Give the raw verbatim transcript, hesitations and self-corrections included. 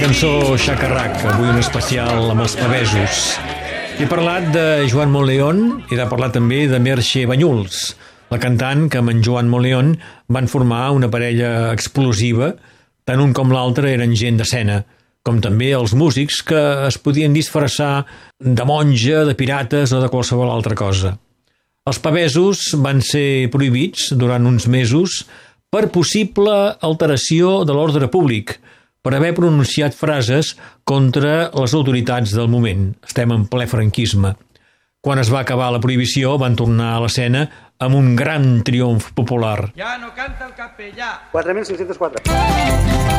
cançó Xacarrac, avui un especial amb els pavesos. He parlat de Joan Monleón i he de parlar també de Merche Banyuls, la cantant que amb en Joan Monleón van formar una parella explosiva. Tant un com l'altre eren gent d'escena, com també els músics que es podien disfressar de monja, de pirates o de qualsevol altra cosa. Els pavesos van ser prohibits durant uns mesos per possible alteració de l'ordre públic, per haver pronunciat frases contra les autoritats del moment. Estem en ple franquisme. Quan es va acabar la prohibició, van tornar a l'escena amb un gran triomf popular. Ja no canta el capellà. quatre mil cinc-cents quatre.